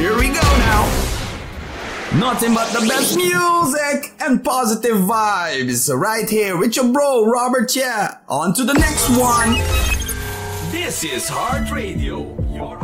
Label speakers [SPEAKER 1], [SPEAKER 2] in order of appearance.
[SPEAKER 1] Here we go now. Nothing but the best music and positive vibes right here with your bro Robert Chia. On to the next one.
[SPEAKER 2] This is Heart Radio.